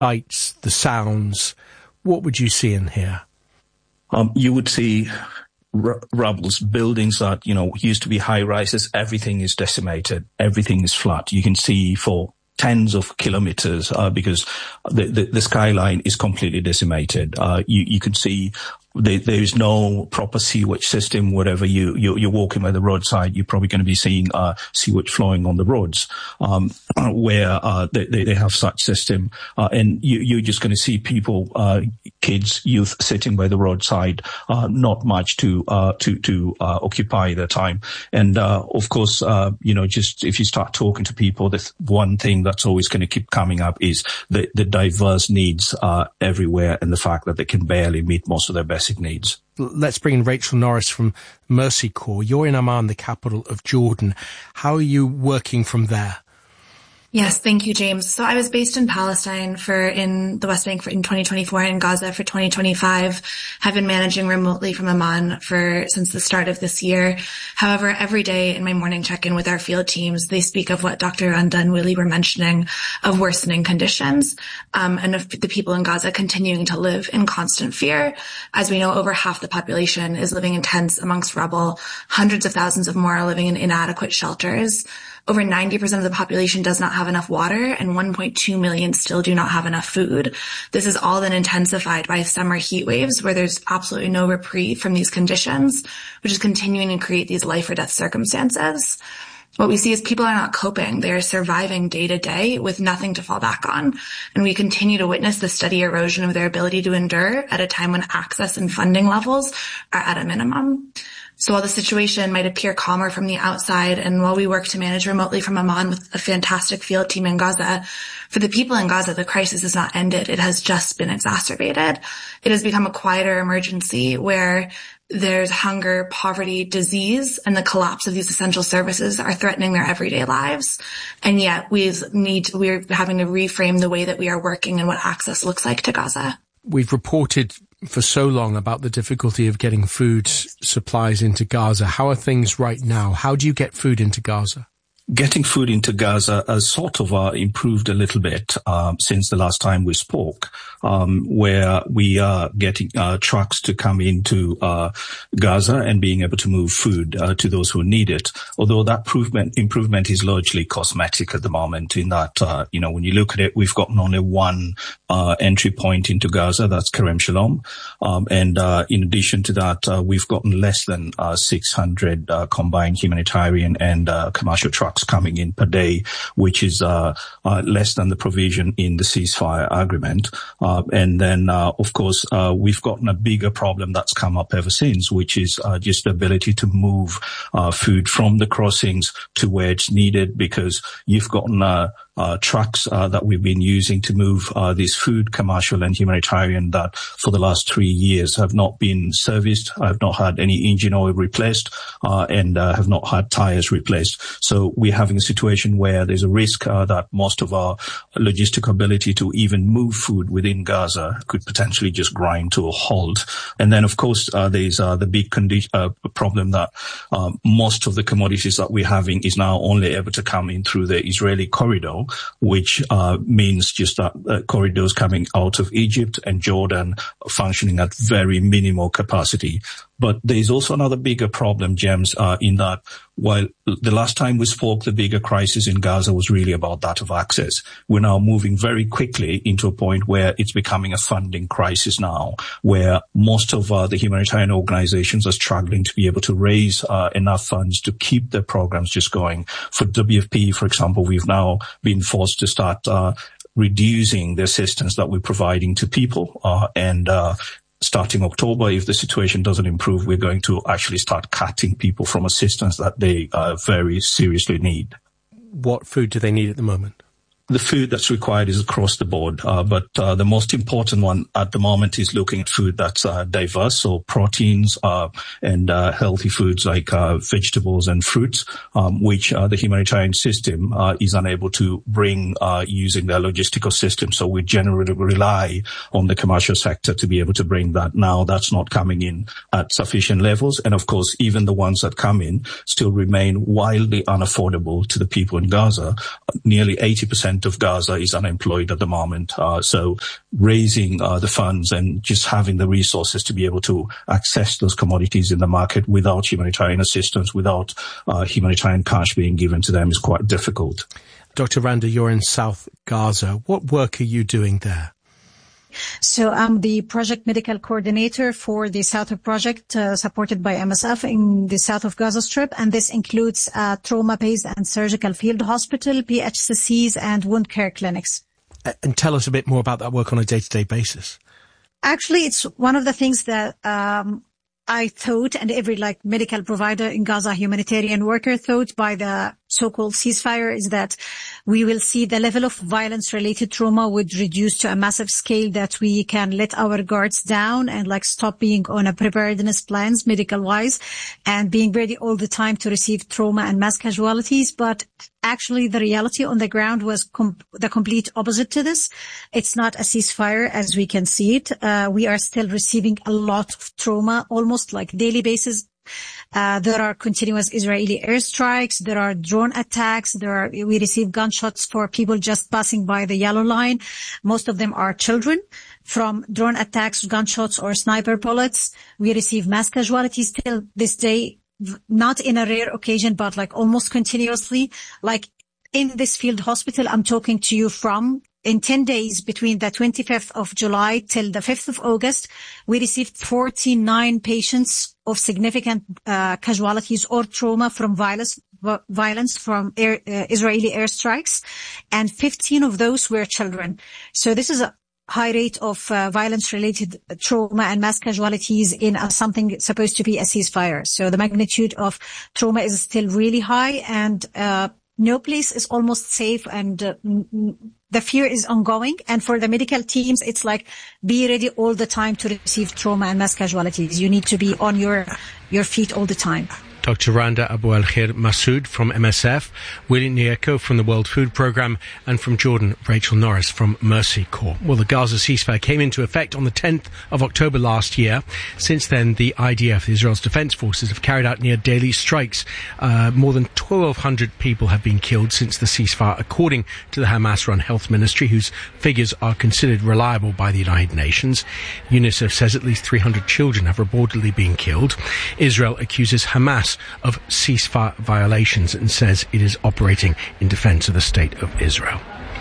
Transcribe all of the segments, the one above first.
sights, the sounds, what would you see and hear? You would see rubbles, buildings that, used to be high rises. Everything is decimated. Everything is flat. You can see for tens of kilometers, because the skyline is completely decimated. You can see there is no proper sewage system. Wherever you're walking by the roadside, you're probably going to be seeing sewage flowing on the roads, where they have such system. And you're just going to see people, kids, youth sitting by the roadside, not much to occupy their time. And of course, just if you start talking to people, the one thing that's always going to keep coming up is the diverse needs everywhere, and the fact that they can barely meet most of their basic needs. Let's bring in Rachel Norris from Mercy Corps. You're in Amman, the capital of Jordan. How are you working from there? Yes, thank you, James. So I was based in Palestine in the West Bank in 2024 and Gaza for 2025. Have been managing remotely from Amman since the start of this year. However, every day in my morning check-in with our field teams, they speak of what Dr. Randa and Willie were mentioning, of worsening conditions, and of the people in Gaza continuing to live in constant fear. As we know, over half the population is living in tents amongst rubble. Hundreds of thousands of more are living in inadequate shelters. Over 90% of the population does not have enough water, and 1.2 million still do not have enough food. This is all then intensified by summer heat waves, where there's absolutely no reprieve from these conditions, which is continuing to create these life or death circumstances. What we see is people are not coping. They are surviving day to day with nothing to fall back on. And we continue to witness the steady erosion of their ability to endure at a time when access and funding levels are at a minimum. So while the situation might appear calmer from the outside, and while we work to manage remotely from Amman with a fantastic field team in Gaza, for the people in Gaza, the crisis has not ended. It has just been exacerbated. It has become a quieter emergency where there's hunger, poverty, disease, and the collapse of these essential services are threatening their everyday lives. And yet we're having to reframe the way that we are working and what access looks like to Gaza. We've reported for so long about the difficulty of getting food supplies into Gaza. How are things right now? How do you get food into Gaza? Getting food into Gaza has sort of improved a little bit since the last time we spoke, where we are getting trucks to come into Gaza and being able to move food to those who need it. Although that improvement is largely cosmetic at the moment, in that when you look at it, we've gotten only one entry point into Gaza, that's Kerem Shalom, and in addition to that, we've gotten less than 600 combined humanitarian and commercial trucks coming in per day, which is less than the provision in the ceasefire agreement. And then, of course, we've gotten a bigger problem that's come up ever since, which is just the ability to move food from the crossings to where it's needed, because you've gotten trucks that we've been using to move this food, commercial and humanitarian, that for the last 3 years have not been serviced, have not had any engine oil replaced, and have not had tires replaced. So we're having a situation where there's a risk that most of our logistic ability to even move food within Gaza could potentially just grind to a halt. And then, of course, there's the big problem that most of the commodities that we're having is now only able to come in through the Israeli corridor, which means just that corridors coming out of Egypt and Jordan functioning at very minimal capacity. But there's also another bigger problem, James, in that while the last time we spoke, the bigger crisis in Gaza was really about that of access. We're now moving very quickly into a point where it's becoming a funding crisis now, where most of the humanitarian organizations are struggling to be able to raise enough funds to keep their programs just going. For WFP, for example, we've now been forced to start reducing the assistance that we're providing to people, and starting October, if the situation doesn't improve, we're going to actually start cutting people from assistance that they very seriously need. What food do they need at the moment? The food that's required is across the board, but the most important one at the moment is looking at food that's diverse, so proteins and healthy foods like vegetables and fruits, which the humanitarian system is unable to bring using their logistical system. So we generally rely on the commercial sector to be able to bring that. Now that's not coming in at sufficient levels, and of course, even the ones that come in still remain wildly unaffordable to the people in Gaza. Nearly 80% 50% of Gaza is unemployed at the moment. So raising the funds and just having the resources to be able to access those commodities in the market without humanitarian assistance, without humanitarian cash being given to them is quite difficult. Dr. Randa, you're in South Gaza. What work are you doing there? So I'm the project medical coordinator for the South project supported by MSF in the south of Gaza Strip. And this includes trauma-based and surgical field hospital, PHCCs, and wound care clinics. And tell us a bit more about that work on a day-to-day basis. Actually, it's one of the things that I thought, and every medical provider in Gaza, humanitarian worker thought by the so-called ceasefire, is that we will see the level of violence-related trauma would reduce to a massive scale, that we can let our guards down and stop being on a preparedness plans medical-wise and being ready all the time to receive trauma and mass casualties. But actually, the reality on the ground was the complete opposite to this. It's not a ceasefire as we can see it. We are still receiving a lot of trauma, almost daily basis. There are continuous Israeli airstrikes. There are drone attacks. We receive gunshots for people just passing by the yellow line. Most of them are children. From drone attacks, gunshots, or sniper bullets, we receive mass casualties till this day. Not in a rare occasion, but almost continuously. In this field hospital I'm talking to you from, in 10 days between the 25th of July till the 5th of August, we received 49 patients of significant casualties or trauma from violence from Israeli airstrikes, and 15 of those were children. So this is a high rate of violence-related trauma and mass casualties in something supposed to be a ceasefire. So the magnitude of trauma is still really high, and no place is almost safe, and the fear is ongoing. And for the medical teams, it's be ready all the time to receive trauma and mass casualties. You need to be on your feet all the time. Dr. Randa Abu al-Khair Masood from MSF, Willie Nyeko from the World Food Programme, and from Jordan, Rachel Norris from Mercy Corps. Well, the Gaza ceasefire came into effect on the 10th of October last year. Since then, the IDF, Israel's defence forces, have carried out near daily strikes. More than 1,200 people have been killed since the ceasefire, according to the Hamas-run health ministry, whose figures are considered reliable by the United Nations. UNICEF says at least 300 children have reportedly been killed. Israel accuses Hamas of ceasefire violations and says it is operating in defence of the State of Israel.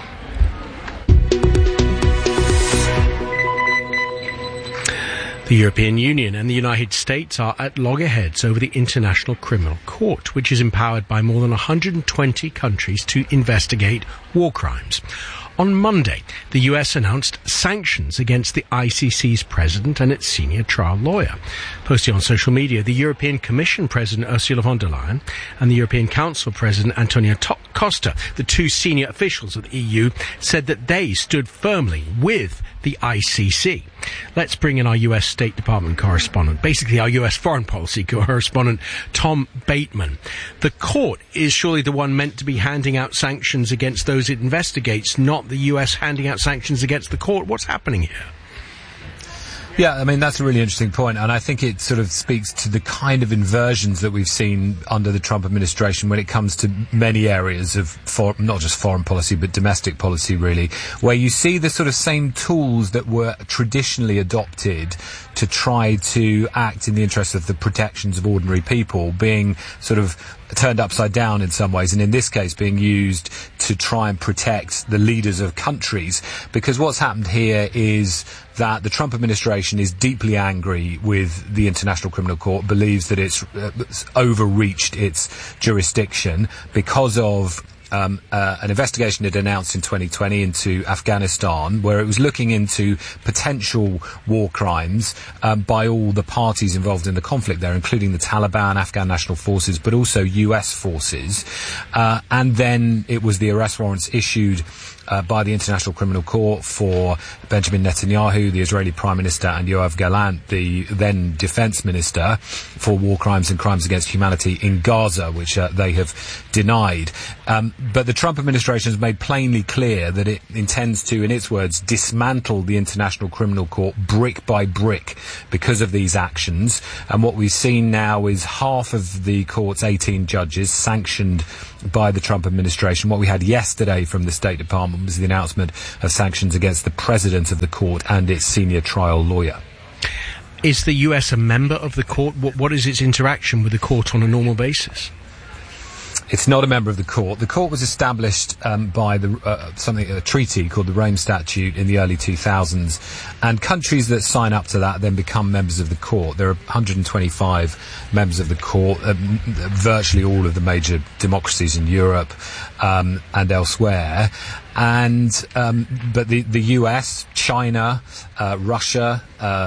The European Union and the United States are at loggerheads over the International Criminal Court, which is empowered by more than 120 countries to investigate war crimes. On Monday, the US announced sanctions against the ICC's president and its senior trial lawyer. Posting on social media, the European Commission President Ursula von der Leyen and the European Council President Antonio Costa, the two senior officials of the EU, said that they stood firmly with the ICC. Let's bring in our US State Department correspondent, basically our US foreign policy correspondent, Tom Bateman. The court is surely the one meant to be handing out sanctions against those it investigates, not the US handing out sanctions against the court. What's happening here? Yeah, I mean, that's a really interesting point, and I think it sort of speaks to the kind of inversions that we've seen under the Trump administration when it comes to many areas of not just foreign policy, but domestic policy, really, where you see the sort of same tools that were traditionally adopted to try to act in the interest of the protections of ordinary people being sort of turned upside down in some ways, and in this case being used to try and protect the leaders of countries. Because what's happened here is that the Trump administration is deeply angry with the International Criminal Court, believes that it's overreached its jurisdiction because of an investigation it announced in 2020 into Afghanistan, where it was looking into potential war crimes by all the parties involved in the conflict there, including the Taliban, Afghan National Forces, but also US forces. And then it was the arrest warrants issued by the International Criminal Court for Benjamin Netanyahu, the Israeli Prime Minister, and Yoav Gallant, the then Defense Minister, for war crimes and crimes against humanity in Gaza, which they have denied. But the Trump administration has made plainly clear that it intends to, in its words, dismantle the International Criminal Court brick by brick because of these actions. And what we've seen now is half of the court's 18 judges sanctioned by the Trump administration. What we had yesterday from the State Department was the announcement of sanctions against the president of the court and its senior trial lawyer. Is the US a member of the court? What is its interaction with the court on a normal basis? It's not a member of the court. The court was established by a treaty called the Rome Statute in the early 2000s, and countries that sign up to that then become members of the court. There are 125 members of the court, virtually all of the major democracies in Europe and elsewhere. But the US, China, Russia,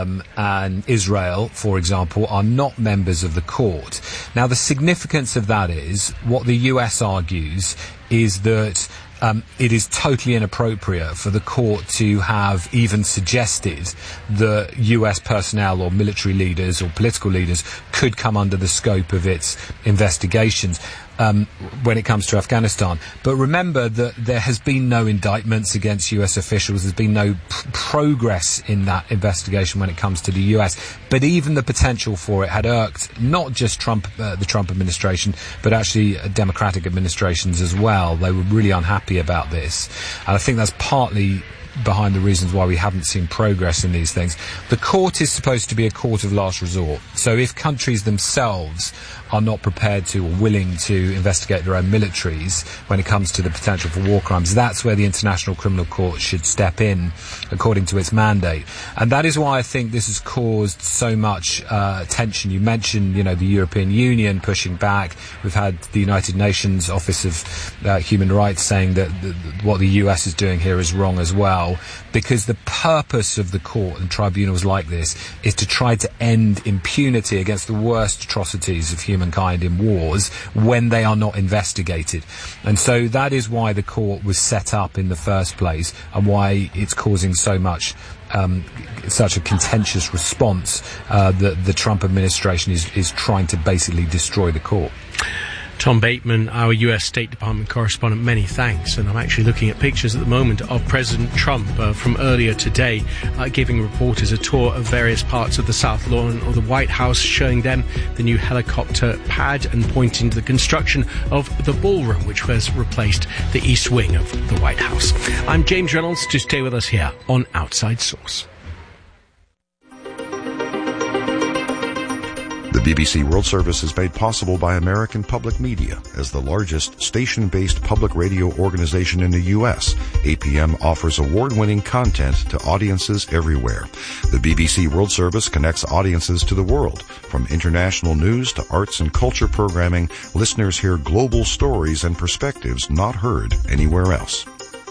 and Israel, for example, are not members of the court. Now, the significance of that is, what the US argues is that it is totally inappropriate for the court to have even suggested that US personnel or military leaders or political leaders could come under the scope of its investigations when it comes to Afghanistan. But remember that there has been no indictments against US officials. There's been no progress in that investigation when it comes to the US. But even the potential for it had irked not just the Trump administration, but actually Democratic administrations as well. They were really unhappy about this. And I think that's partly behind the reasons why we haven't seen progress in these things. The court is supposed to be a court of last resort. So if countries themselves are not prepared to or willing to investigate their own militaries when it comes to the potential for war crimes, that's where the International Criminal Court should step in according to its mandate. And that is why I think this has caused so much tension. You mentioned, the European Union pushing back. We've had the United Nations Office of Human Rights saying that what the US is doing here is wrong as well, because the purpose of the court and tribunals like this is to try to end impunity against the worst atrocities of humankind in wars when they are not investigated. And so that is why the court was set up in the first place, and why it's causing so much such a contentious response that the Trump administration is trying to basically destroy the court. Tom Bateman, our US State Department correspondent, many thanks. And I'm actually looking at pictures at the moment of President Trump from earlier today, giving reporters a tour of various parts of the South Lawn of the White House, showing them the new helicopter pad and pointing to the construction of the ballroom, which has replaced the East Wing of the White House. I'm James Reynolds. To stay with us here on Outside Source. The BBC World Service is made possible by American Public Media. As the largest station-based public radio organization in the U.S., APM offers award-winning content to audiences everywhere. The BBC World Service connects audiences to the world. From international news to arts and culture programming, listeners hear global stories and perspectives not heard anywhere else.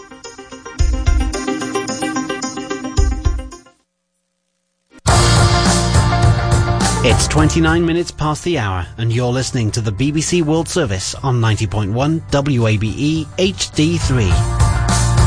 It's 29 minutes past the hour, and you're listening to the BBC World Service on 90.1 WABE HD3.